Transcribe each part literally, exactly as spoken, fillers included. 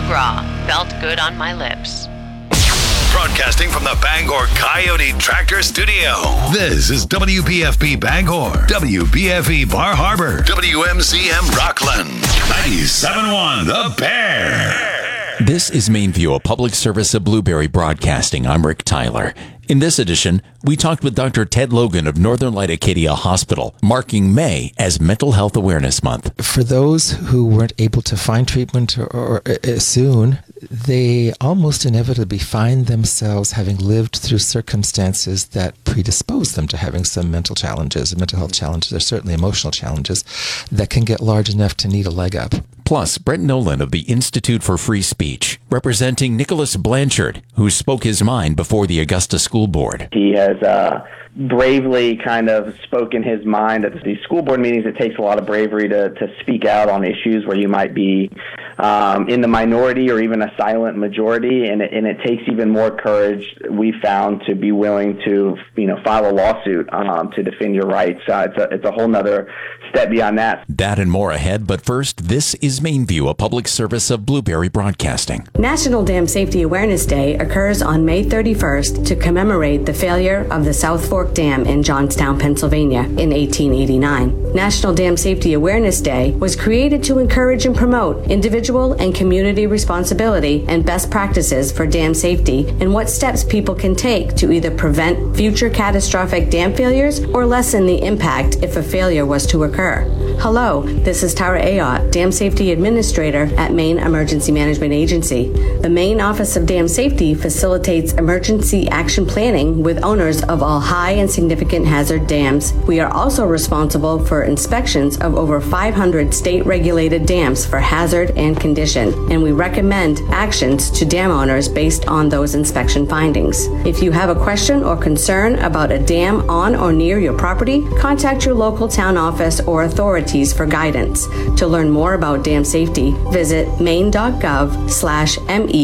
gras felt good on my lips. Broadcasting from the Bangor Coyote Tractor Studio. This is W B F P Bangor, W B F E Bar Harbor, W M C M Rockland, ninety-seven point one The Bear. This is Mainview, a public service of Blueberry Broadcasting. I'm Rick Tyler. In this edition, we talked with Doctor Ted Logan of Northern Light Acadia Hospital, marking May as Mental Health Awareness Month. For those who weren't able to find treatment or, or uh, soon, they almost inevitably find themselves having lived through circumstances that predispose them to having some mental challenges, mental health challenges, or certainly emotional challenges that can get large enough to need a leg up. Plus, Brett Nolan of the Institute for Free Speech, representing Nicholas Blanchard, who spoke his mind before the Augusta School Board. He has uh, bravely kind of spoken his mind at these school board meetings. It takes a lot of bravery to, to speak out on issues where you might be um, in the minority or even a silent majority, and it, and it takes even more courage, we found, to be willing to, you know, file a lawsuit um, to defend your rights. Uh, it's, a, it's a whole nother step beyond that. That and more ahead, but first, this is Mainview, a public service of Blueberry Broadcasting. National Dam Safety Awareness Day occurs on May thirty-first to commemorate the failure of the South Fork Dam in Johnstown, Pennsylvania in eighteen eighty-nine. National Dam Safety Awareness Day was created to encourage and promote individual and community responsibility and best practices for dam safety and what steps people can take to either prevent future catastrophic dam failures or lessen the impact if a failure was to occur. Hello, this is Tara Ayotte, Dam Safety Administrator at Maine Emergency Management Agency. The Maine Office of Dam Safety facilitates emergency action planning with owners of all high and significant hazard dams. We are also responsible for inspections of over five hundred state-regulated dams for hazard and condition, and we recommend actions to dam owners based on those inspection findings. If you have a question or concern about a dam on or near your property, contact your local town office or authorities for guidance. To learn more about dam safety, visit maine.gov slash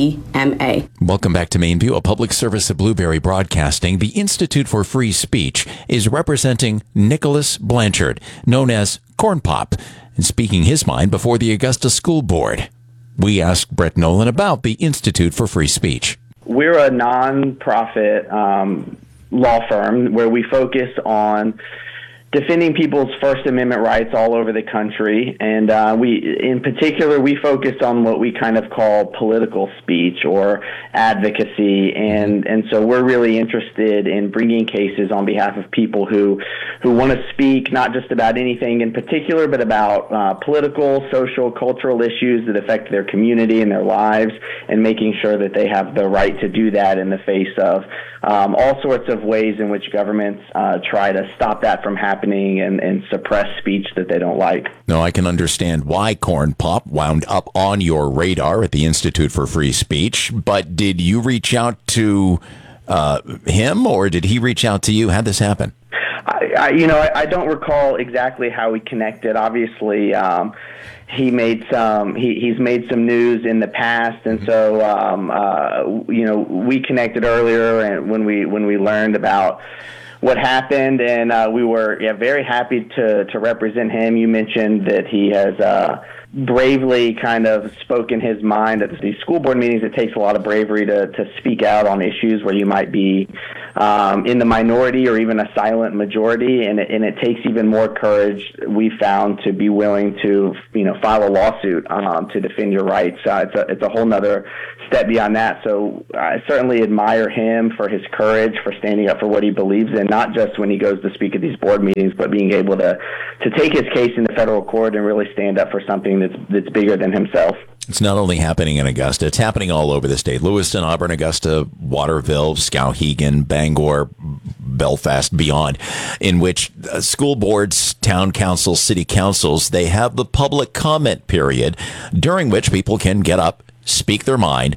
MEMA. Welcome back to Mainview, a public service of Blueberry Broadcasting. The Institute for Free Speech is representing Nicholas Blanchard, known as Corn Pop, and speaking his mind before the Augusta School Board. We asked Brett Nolan about the Institute for Free Speech. We're a non-profit um, law firm where we focus on defending people's First Amendment rights all over the country. And uh, we, in particular, we focus on what we kind of call political speech or advocacy. And, and so we're really interested in bringing cases on behalf of people who, who want to speak not just about anything in particular, but about uh, political, social, cultural issues that affect their community and their lives, and making sure that they have the right to do that in the face of um, all sorts of ways in which governments uh, try to stop that from happening. And, and suppress speech that they don't like. No, I can understand why Corn Pop wound up on your radar at the Institute for Free Speech, but did you reach out to uh, him, or did he reach out to you? How'd this happen? I, I, you know, I, I don't recall exactly how we connected. Obviously, um, he made some. He, he's made some news in the past, and so um, uh, you know, we connected earlier, and when we when we learned about what happened, and uh, we were yeah, very happy to, to represent him. You mentioned that he has uh, bravely kind of spoken his mind at these school board meetings. It takes a lot of bravery to, to speak out on issues where you might be um, in the minority or even a silent majority, and it, and it takes even more courage, we found, to be willing to, you know, file a lawsuit um, to defend your rights. Uh, it's a it's a whole nother step beyond that. So I certainly admire him for his courage, for standing up for what he believes in, not just when he goes to speak at these board meetings, but being able to, to take his case into federal court and really stand up for something that's that's bigger than himself. It's not only happening in Augusta, it's happening all over the state. Lewiston, Auburn, Augusta, Waterville, Skowhegan, Bangor, Belfast, beyond, in which uh, school boards, town councils, city councils, they have the public comment period during which people can get up, speak their mind.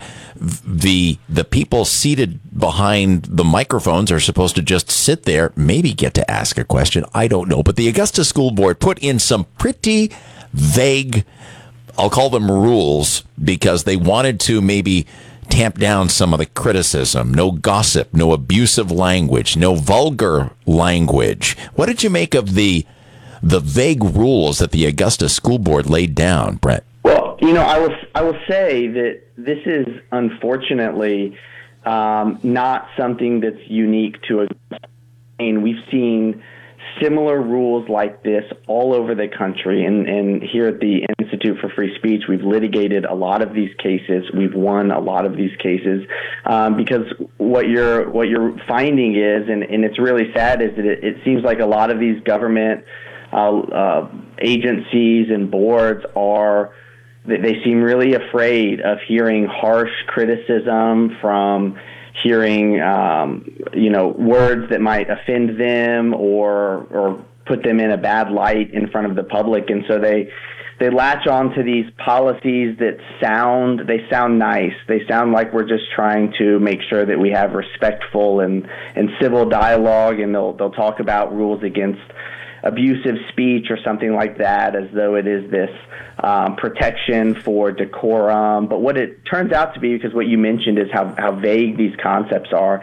The the people seated behind the microphones are supposed to just sit there, maybe get to ask a question. I don't know. But the Augusta School Board put in some pretty vague, I'll call them rules, because they wanted to maybe tamp down some of the criticism. No gossip, no abusive language, no vulgar language. What did you make of the the vague rules that the Augusta School Board laid down, Brett? Well, Well, you know, I will I will say that this is unfortunately um, not something that's unique to a. And we've seen similar rules like this all over the country. And, and here at the Institute for Free Speech, we've litigated a lot of these cases. We've won a lot of these cases um, because what you're what you're finding is, and, and it's really sad, is that it, it seems like a lot of these government uh, uh, agencies and boards are, they seem really afraid of hearing harsh criticism, from hearing, um, you know, words that might offend them or or put them in a bad light in front of the public, and so they they latch on to these policies that sound they sound nice. They sound like we're just trying to make sure that we have respectful and, and civil dialogue, and they'll they'll talk about rules against abusive speech or something like that, as though it is this um, protection for decorum. But what it turns out to be, because what you mentioned is how, how vague these concepts are,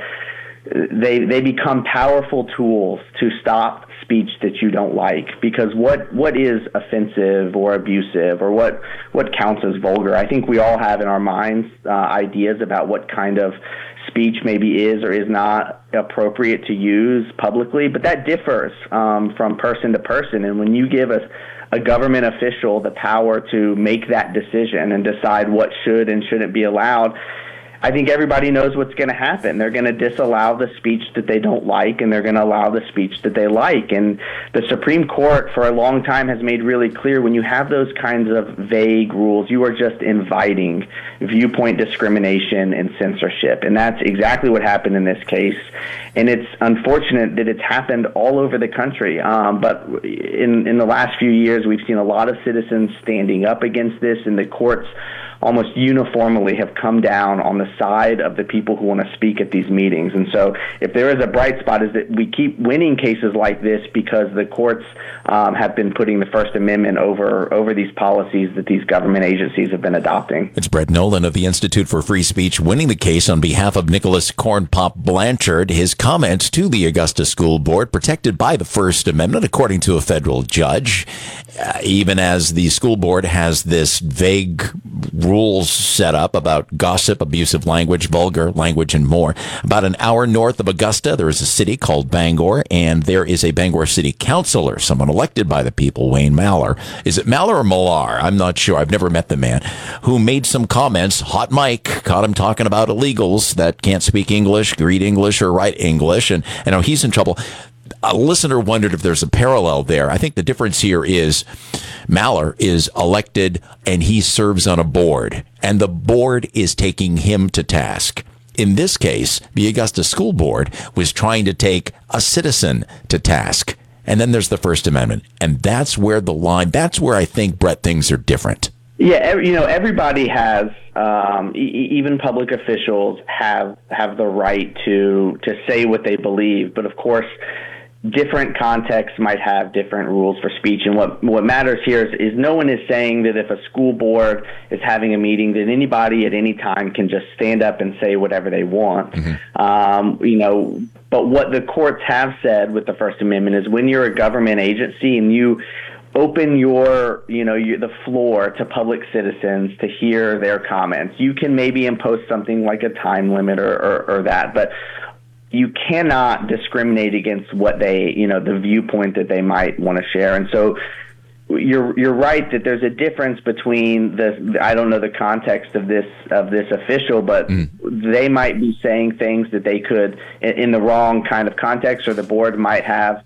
they they become powerful tools to stop speech that you don't like. Because what what is offensive or abusive, or what what counts as vulgar? I think we all have in our minds uh, ideas about what kind of speech maybe is or is not appropriate to use publicly, but that differs um, from person to person. And when you give a, a government official the power to make that decision and decide what should and shouldn't be allowed, I think everybody knows what's going to happen. They're going to disallow the speech that they don't like, and they're going to allow the speech that they like. And the Supreme Court for a long time has made really clear, when you have those kinds of vague rules, you are just inviting viewpoint discrimination and censorship. And that's exactly what happened in this case. And it's unfortunate that it's happened all over the country. Um, but in, in the last few years, we've seen a lot of citizens standing up against this, and the courts almost uniformly have come down on the side of the people who want to speak at these meetings. And so if there is a bright spot, is that we keep winning cases like this because the courts um, have been putting the First Amendment over over these policies that these government agencies have been adopting. It's Brett Nolan of the Institute for Free Speech winning the case on behalf of Nicholas Corn Pop Blanchard. His comments to the Augusta School Board protected by the First Amendment, according to a federal judge, uh, even as the school board has this vague rules set up about gossip, abusive language, vulgar language, and more. About an hour north of Augusta, there is a city called Bangor, and there is a Bangor City Councilor, someone elected by the people, Wayne Maller. Is it Maller or Millar? I'm not sure. I've never met the man, who made some comments. Hot mic, caught him talking about illegals that can't speak English, read English, or write English, and you know he's in trouble. A listener wondered if there's a parallel there. I think the difference here is Maller is elected and he serves on a board, and the board is taking him to task. In this case, the Augusta School Board was trying to take a citizen to task. And then there's the First Amendment. And that's where the line, that's where I think, Brett, things are different. Yeah, you know, everybody has, um, e- even public officials have have the right to to say what they believe. But of course, different contexts might have different rules for speech. And what, what matters here is, is no one is saying that if a school board is having a meeting, that anybody at any time can just stand up and say whatever they want. Mm-hmm. Um, you know, but what the courts have said with the First Amendment is, when you're a government agency and you open your, you know, your, the floor to public citizens to hear their comments, you can maybe impose something like a time limit or, or, or that. But you cannot discriminate against what they, you know, the viewpoint that they might want to share. And so you're you're right that there's a difference between the, I don't know the context of this of this official, but mm. they might be saying things that they could in, in the wrong kind of context, or the board might have.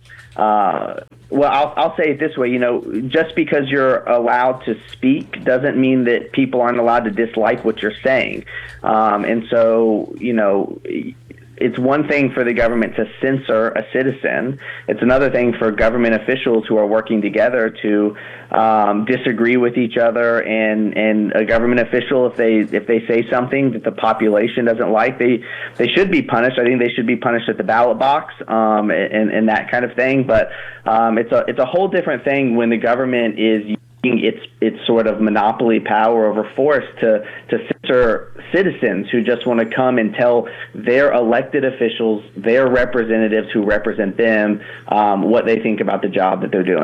Uh, well, I'll I'll say it this way, you know, just because you're allowed to speak doesn't mean that people aren't allowed to dislike what you're saying. Um, and so, you know, it's one thing for the government to censor a citizen. It's another thing for government officials who are working together to um, disagree with each other. And, and a government official, if they if they say something that the population doesn't like, they they should be punished. I think they should be punished at the ballot box um, and, and that kind of thing. But um, it's a it's a whole different thing when the government is its its sort of monopoly power over force to to censor citizens who just want to come and tell their elected officials, their representatives who represent them, um, what they think about the job that they're doing.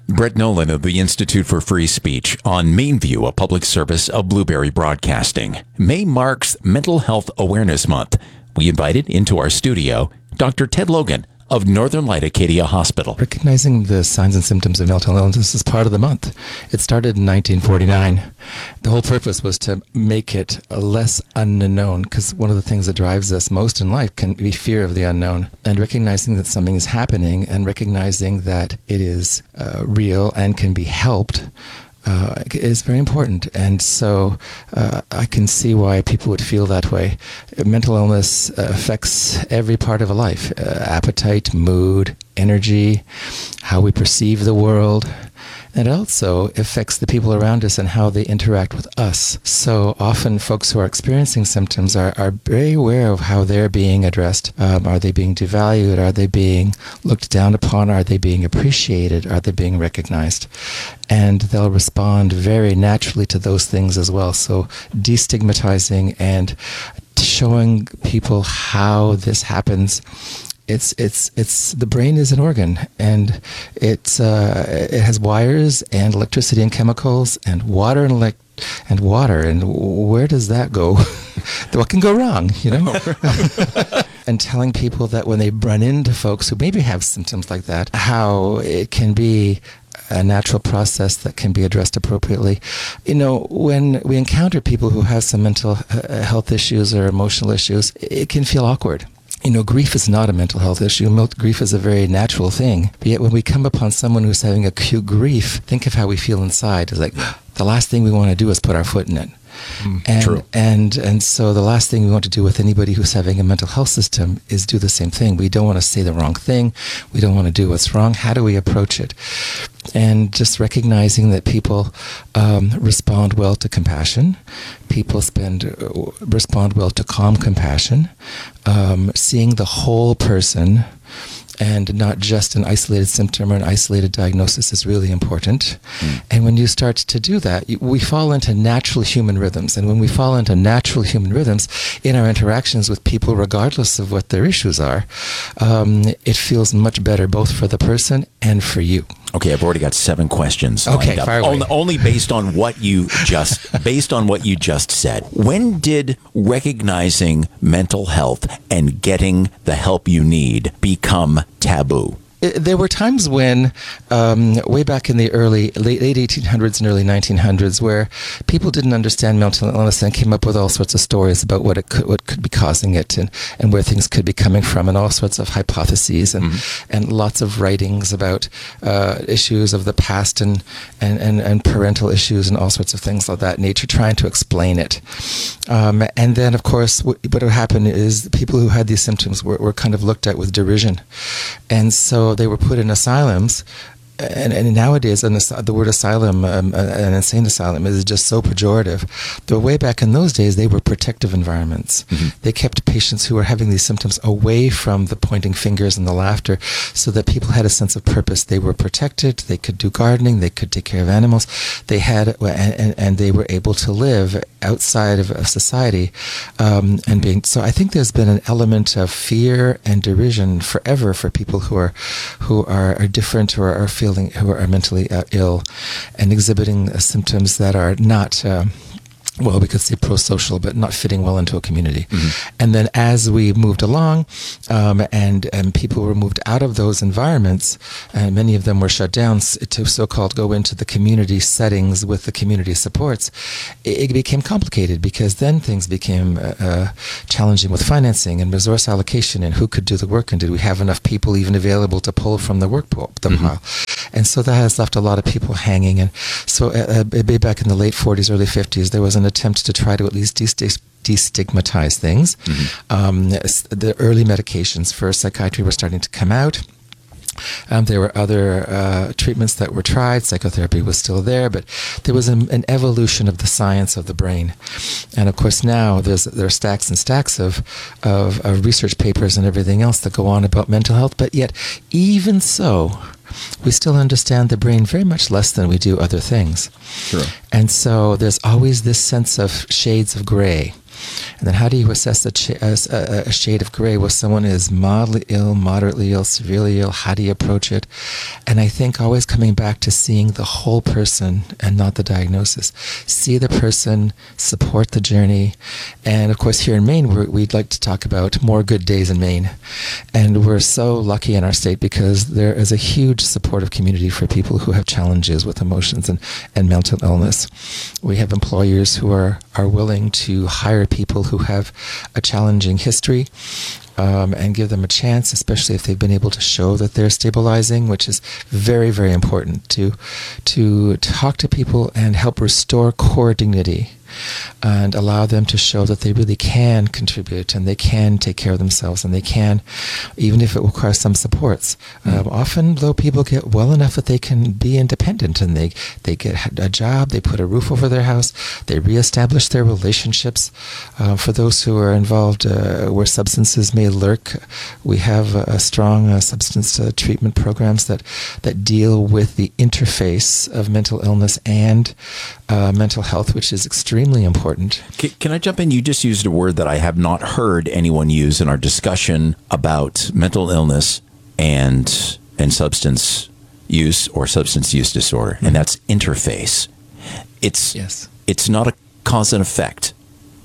Brett Nolan of the Institute for Free Speech on Mainview, a public service of Blueberry Broadcasting. May marks Mental Health Awareness Month. We invited into our studio Doctor Ted Logan of Northern Light Acadia Hospital. Recognizing the signs and symptoms of mental illness is part of the month. It started in nineteen forty-nine. The whole purpose was to make it less unknown, because one of the things that drives us most in life can be fear of the unknown. And recognizing that something is happening and recognizing that it is uh, real and can be helped Uh, is very important. And so uh, I can see why people would feel that way. Mental illness uh, affects every part of a life. Uh, appetite, mood, energy, how we perceive the world. And it also affects the people around us and how they interact with us. So often folks who are experiencing symptoms are, are very aware of how they're being addressed. Um, are they being devalued? Are they being looked down upon? Are they being appreciated? Are they being recognized? And they'll respond very naturally to those things as well. So destigmatizing and showing people how this happens. It's it's it's the brain is an organ, and it's uh, it has wires and electricity and chemicals and water and elect and water. And where does that go? What can go wrong? You know. And telling people that when they run into folks who maybe have symptoms like that, how it can be a natural process that can be addressed appropriately. You know, when we encounter people who have some mental uh, health issues or emotional issues, it can feel awkward. You know, grief is not a mental health issue. Grief is a very natural thing. But yet when we come upon someone who's having acute grief, think of how we feel inside. It's like the last thing we want to do is put our foot in it. Mm, and, true. and and so the last thing we want to do with anybody who's having a mental health system is do the same thing. We don't want to say the wrong thing. We don't want to do what's wrong. How do we approach it? And just recognizing that people um, respond well to compassion. People spend uh, respond well to calm compassion. Um, seeing the whole person and not just an isolated symptom or an isolated diagnosis is really important. Mm. And when you start to do that, we fall into natural human rhythms. And when we fall into natural human rhythms in our interactions with people, regardless of what their issues are, um, it feels much better both for the person and for you. Okay, I've already got seven questions. Okay, fire away. Only, only based on what you just based on what you just said. When did recognizing mental health and getting the help you need become taboo? There were times when, um, way back in the early, late, late eighteen hundreds and early nineteen hundreds, where people didn't understand mental illness and came up with all sorts of stories about what it could, what could be causing it, and, and where things could be coming from, and all sorts of hypotheses, and mm-hmm. and lots of writings about uh, issues of the past and, and, and, and parental issues and all sorts of things of that nature, trying to explain it. Um, and then, of course, what, what would happen is people who had these symptoms were, were kind of looked at with derision, and so they were put in asylums. And, and nowadays, an, the word asylum, um, an insane asylum, is just so pejorative. But way back in those days, they were protective environments. Mm-hmm. They kept patients who were having these symptoms away from the pointing fingers and the laughter, so that people had a sense of purpose. They were protected. They could do gardening. They could take care of animals. They had, and, and they were able to live outside of, of society. Um, and being so, I think there's been an element of fear and derision forever for people who are, who are, are different or are feeling Feeling, who are mentally uh, ill and exhibiting uh, symptoms that are not, uh, well, we could say pro-social, but not fitting well into a community. Mm-hmm. And then as we moved along, um, and and people were moved out of those environments, and many of them were shut down to so-called go into the community settings with the community supports, it, it became complicated, because then things became uh, uh, challenging with financing and resource allocation and who could do the work, and did we have enough people even available to pull from the work pool, the mm-hmm. pile. And so that has left a lot of people hanging. And so uh, uh, back in the late forties, early fifties, there was an attempt to try to at least destig- destigmatize things. Mm-hmm. Um, the early medications for psychiatry were starting to come out. Um, there were other uh, treatments that were tried. Psychotherapy was still there, but there was an, an evolution of the science of the brain. And of course now there's there are stacks and stacks of, of, of research papers and everything else that go on about mental health. But yet, even so, we still understand the brain very much less than we do other things. Sure. And so there's always this sense of shades of gray. And then how do you assess a, ch- a, a shade of gray? Well, someone is mildly ill, moderately ill, severely ill. How do you approach it? And I think always coming back to seeing the whole person and not the diagnosis. See the person, support the journey. And of course, here in Maine, we're, we'd like to talk about more good days in Maine. And we're so lucky in our state because there is a huge supportive community for people who have challenges with emotions and, and mental illness. We have employers who are, are willing to hire people who have a challenging history um, and give them a chance, especially if they've been able to show that they're stabilizing, which is very, very important to, to talk to people and help restore core dignity and allow them to show that they really can contribute and they can take care of themselves and they can, even if it requires some supports. Mm. Um, often, though, people get well enough that they can be independent and they, they get a job, they put a roof over their house, they reestablish their relationships. Uh, for those who are involved uh, where substances may lurk, we have a, a strong uh, substance uh, treatment programs that, that deal with the interface of mental illness and uh, mental health, which is extremely important. Can, can I jump in? You just used a word that I have not heard anyone use in our discussion about mental illness and and substance use or substance use disorder, mm-hmm. and that's interface. It's yes. It's not a cause and effect.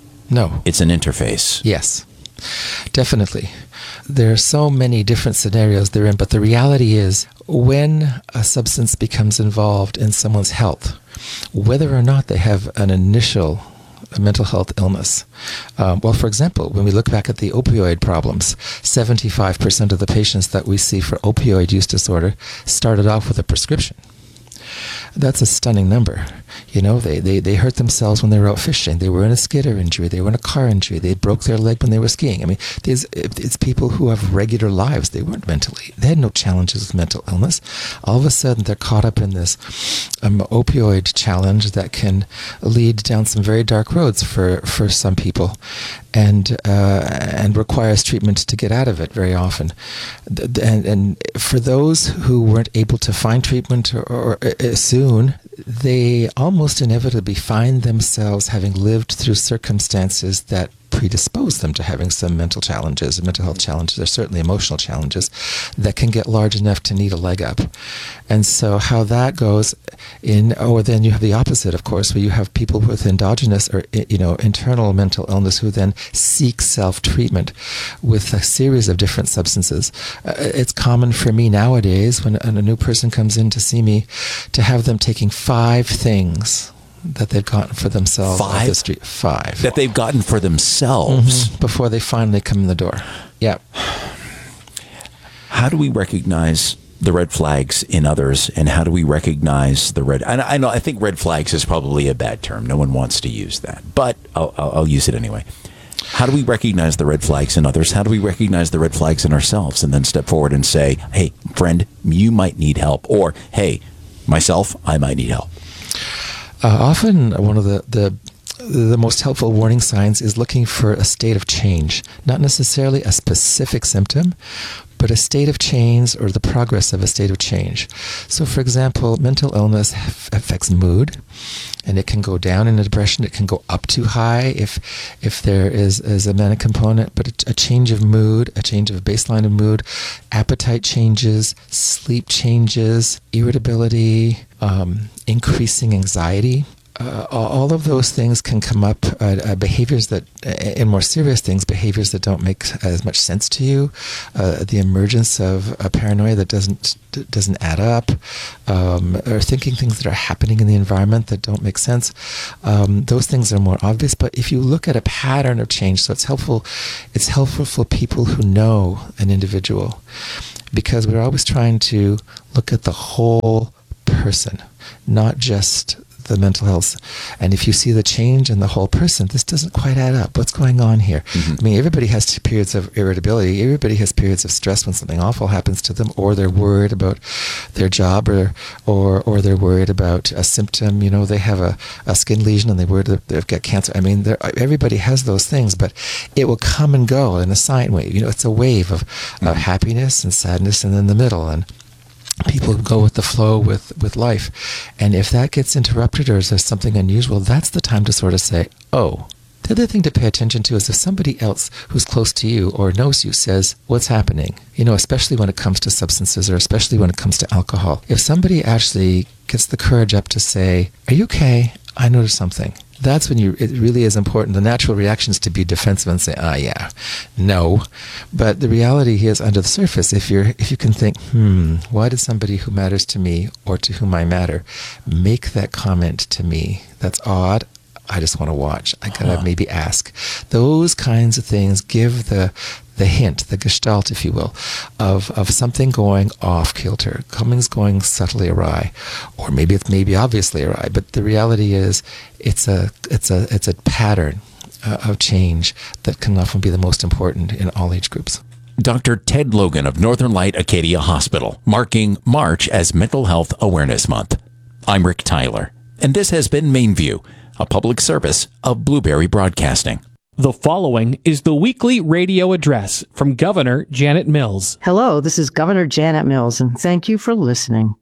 No. It's an interface. Yes, definitely. There are so many different scenarios they're in, but the reality is when a substance becomes involved in someone's health, whether or not they have an initial mental health illness. Um, well, for example, when we look back at the opioid problems, seventy-five percent of the patients that we see for opioid use disorder started off with a prescription. That's a stunning number. You know, they, they, they hurt themselves when they were out fishing. They were in a skidder injury. They were in a car injury. They broke their leg when they were skiing. I mean, these, it's people who have regular lives. They weren't mentally, they had no challenges with mental illness. All of a sudden, they're caught up in this um, opioid challenge that can lead down some very dark roads for, for some people and uh, and requires treatment to get out of it very often. And, and for those who weren't able to find treatment or, or uh, soon, they almost inevitably find themselves having lived through circumstances that predispose them to having some mental challenges, mental health challenges, or certainly emotional challenges that can get large enough to need a leg up. And so how that goes in, or then you have the opposite, of course, where you have people with endogenous or, you know, internal mental illness who then seek self-treatment with a series of different substances. Uh, it's common for me nowadays when a new person comes in to see me to have them taking five things that they've gotten for themselves Five? off the street. Five. That they've gotten for themselves. Mm-hmm. Before they finally come in the door. Yeah. How do we recognize the red flags in others, and how do we recognize the red... I, I know, I think red flags is probably a bad term. No one wants to use that, but I'll, I'll, I'll use it anyway. How do we recognize the red flags in others? How do we recognize the red flags in ourselves and then step forward and say, hey, friend, you might need help, or hey, myself, I might need help? Uh, often one of the, the the most helpful warning signs is looking for a state of change, not necessarily a specific symptom, but a state of change or the progress of a state of change. So, for example, mental illness affects mood, and it can go down in a depression. It can go up too high if if there is, is a manic component, but a, a change of mood, a change of baseline of mood, appetite changes, sleep changes, irritability, um, increasing anxiety. Uh, all of those things can come up, uh, uh, behaviors that, uh, in more serious things, behaviors that don't make as much sense to you, uh, the emergence of a paranoia that doesn't d- doesn't add up, um, or thinking things that are happening in the environment that don't make sense. Um, those things are more obvious, but if you look at a pattern of change, so it's helpful, it's helpful for people who know an individual, because we're always trying to look at the whole person, not just the mental health. And if you see the change in the whole person, this doesn't quite add up. What's going on here? Mm-hmm. I mean, everybody has periods of irritability. Everybody has periods of stress when something awful happens to them, or they're worried about their job, or or or they're worried about a symptom. You know, they have a, a skin lesion and they're worried that they've got cancer. I mean, everybody has those things, but it will come and go in a sine wave. You know, it's a wave of, mm-hmm. of happiness and sadness, and in the middle. And people go with the flow with, with life. And if that gets interrupted or there's something unusual, that's the time to sort of say, oh, The other thing to pay attention to is if somebody else who's close to you or knows you says, what's happening? You know, especially when it comes to substances or especially when it comes to alcohol. If somebody actually gets the courage up to say, are you okay? I noticed something. That's when you, it really is important. The natural reaction is to be defensive and say, ah, yeah, no. But the reality is under the surface, if you're, if you can think, hmm, why did somebody who matters to me or to whom I matter make that comment to me? That's odd. I just want to watch. I gotta huh. maybe ask. Those kinds of things give the the hint, the gestalt, if you will, of, of something going off kilter, something's going subtly awry, or maybe it's maybe obviously awry. But the reality is, it's a it's a it's a pattern uh, of change that can often be the most important in all age groups. Doctor Ted Logan of Northern Light Acadia Hospital, marking March as Mental Health Awareness Month. I'm Rick Tyler, and this has been Mainview, a public service of Blueberry Broadcasting. The following is the weekly radio address from Governor Janet Mills. Hello, this is Governor Janet Mills, and thank you for listening.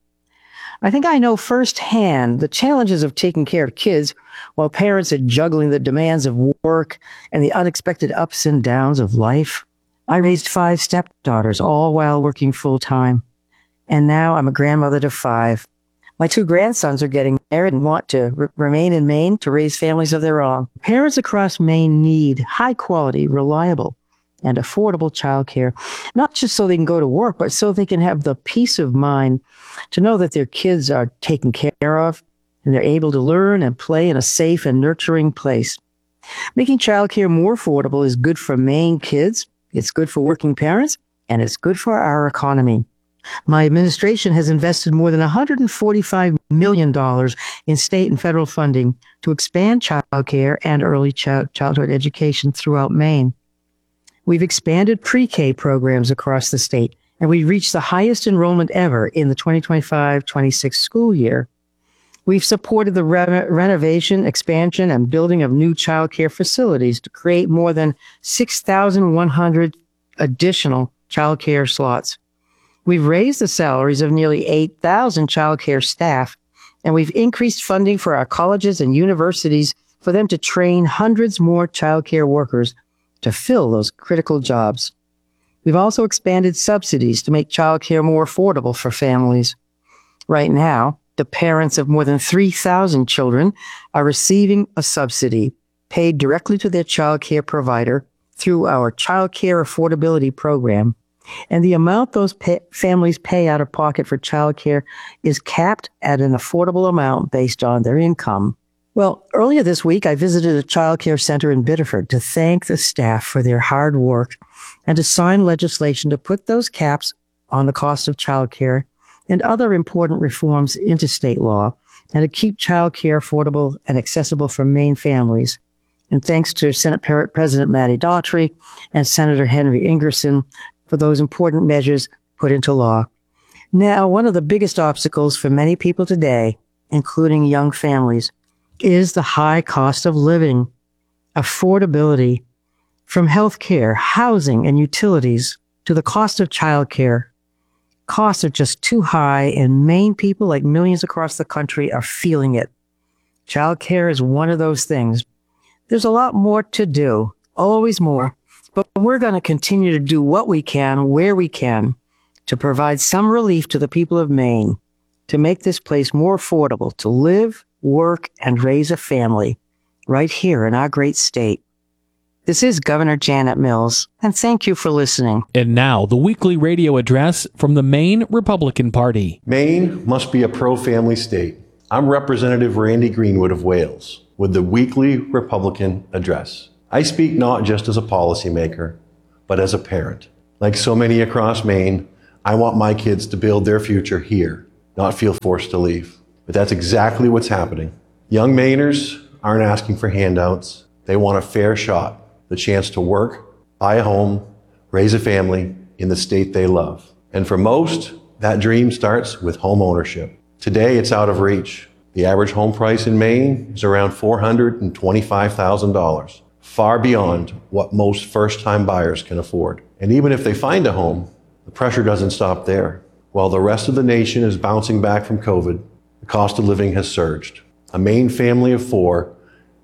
I think I know firsthand the challenges of taking care of kids while parents are juggling the demands of work and the unexpected ups and downs of life. I raised five stepdaughters, all while working full-time, and now I'm a grandmother to five. My two grandsons are getting married and want to r- remain in Maine to raise families of their own. Parents across Maine need high-quality, reliable, and affordable childcare, not just so they can go to work, but so they can have the peace of mind to know that their kids are taken care of and they're able to learn and play in a safe and nurturing place. Making childcare more affordable is good for Maine kids, it's good for working parents, and it's good for our economy. My administration has invested more than one hundred forty-five million dollars in state and federal funding to expand childcare and early ch- childhood education throughout Maine. We've expanded pre-K programs across the state, and we reached the highest enrollment ever in the twenty twenty-five twenty-six school year. We've supported the re- renovation, expansion, and building of new childcare facilities to create more than six thousand one hundred additional childcare slots. We've raised the salaries of nearly eight thousand childcare staff, and we've increased funding for our colleges and universities for them to train hundreds more childcare workers to fill those critical jobs. We've also expanded subsidies to make childcare more affordable for families. Right now, the parents of more than three thousand children are receiving a subsidy paid directly to their childcare provider through our Childcare Affordability Program. And the amount those pay, families pay out of pocket for childcare is capped at an affordable amount based on their income. Well, earlier this week, I visited a childcare center in Biddeford to thank the staff for their hard work and to sign legislation to put those caps on the cost of childcare and other important reforms into state law and to keep childcare affordable and accessible for Maine families. And thanks to Senate President Matty Daughtry and Senator Henry Ingerson for those important measures put into law. Now, one of the biggest obstacles for many people today, including young families, is the high cost of living, affordability, from health care, housing, and utilities to the cost of childcare. Costs are just too high, and Maine people, like millions across the country, are feeling it. Childcare is one of those things. There's a lot more to do, always more. But we're going to continue to do what we can, where we can, to provide some relief to the people of Maine, to make this place more affordable, to live, work, and raise a family right here in our great state. This is Governor Janet Mills, and thank you for listening. And now, the weekly radio address from the Maine Republican Party. Maine must be a pro-family state. I'm Representative Randy Greenwood of Wales with the weekly Republican address. I speak not just as a policymaker, but as a parent. Like so many across Maine, I want my kids to build their future here, not feel forced to leave. But that's exactly what's happening. Young Mainers aren't asking for handouts. They want a fair shot, the chance to work, buy a home, raise a family in the state they love. And for most, that dream starts with home ownership. Today, it's out of reach. The average home price in Maine is around four hundred twenty-five thousand dollars. Far beyond what most first-time buyers can afford. And even if they find a home, the pressure doesn't stop there. While the rest of the nation is bouncing back from COVID, the cost of living has surged. A Maine family of four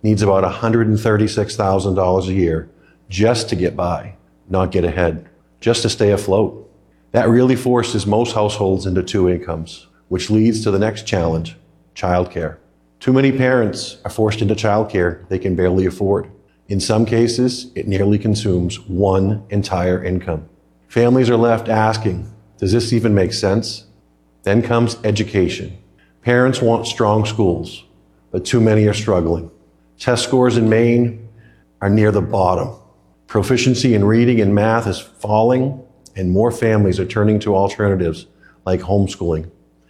needs about one hundred thirty-six thousand dollars a year just to get by, not get ahead, just to stay afloat. That really forces most households into two incomes, which leads to the next challenge, childcare. Too many parents are forced into childcare they can barely afford. In some cases, it nearly consumes one entire income. Families are left asking, does this even make sense? Then comes education. Parents want strong schools, but too many are struggling. Test scores in Maine are near the bottom. Proficiency in reading and math is falling, and more families are turning to alternatives like homeschooling,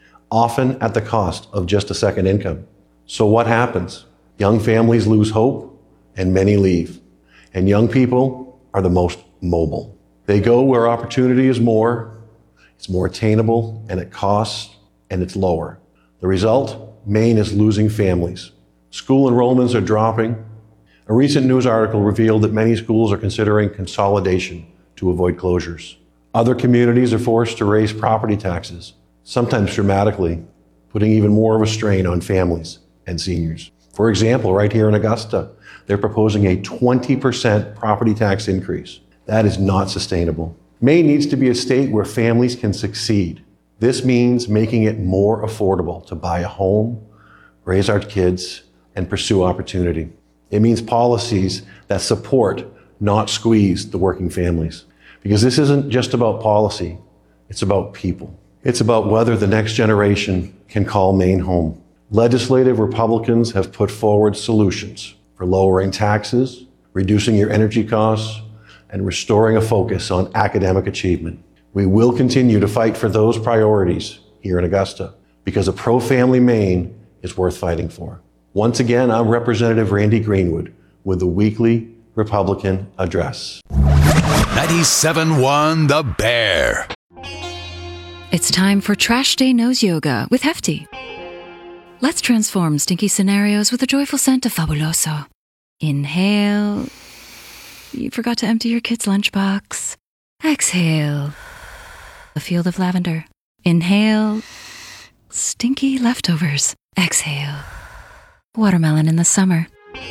often at the cost of just a second income. So what happens? Young families lose hope, and many leave. And young people are the most mobile. They go where opportunity is more, it's more attainable, and it costs, and it's lower. The result? Maine is losing families. School enrollments are dropping. A recent news article revealed that many schools are considering consolidation to avoid closures. Other communities are forced to raise property taxes, sometimes dramatically, putting even more of a strain on families and seniors. For example, right here in Augusta, they're proposing a twenty percent property tax increase. That is not sustainable. Maine needs to be a state where families can succeed. This means making it more affordable to buy a home, raise our kids, and pursue opportunity. It means policies that support, not squeeze, the working families. Because this isn't just about policy, it's about people. It's about whether the next generation can call Maine home. Legislative Republicans have put forward solutions for lowering taxes, reducing your energy costs, and restoring a focus on academic achievement. We will continue to fight for those priorities here in Augusta because a pro-family Maine is worth fighting for. Once again, I'm Representative Randy Greenwood with the weekly Republican Address. ninety-seven point one The Bear. It's time for Trash Day Nose Yoga with Hefty. Let's transform stinky scenarios with a joyful scent of Fabuloso. Inhale. You forgot to empty your kid's lunchbox. Exhale. A field of lavender. Inhale. Stinky leftovers. Exhale. Watermelon in the summer.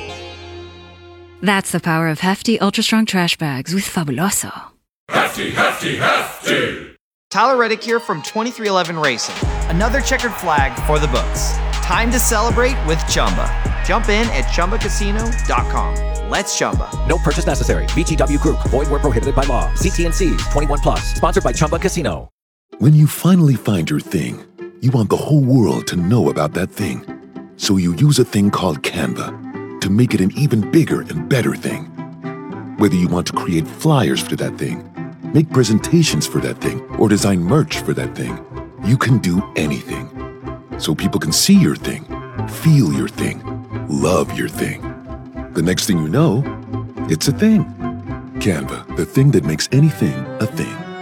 That's the power of Hefty Ultra Strong Trash Bags with Fabuloso. Hefty, Hefty, Hefty! Tyler Reddick here from twenty-three eleven Racing. Another checkered flag for the books. Time to celebrate with Chumba. Jump in at Chumba Casino dot com. Let's Chumba. No purchase necessary. V G W Group. Void where prohibited by law. C T and C's. twenty-one plus. Sponsored by Chumba Casino. When you finally find your thing, you want the whole world to know about that thing. So you use a thing called Canva to make it an even bigger and better thing. Whether you want to create flyers for that thing, make presentations for that thing, or design merch for that thing, you can do anything. So people can see your thing, feel your thing, love your thing. The next thing you know, it's a thing. Canva, the thing that makes anything a thing.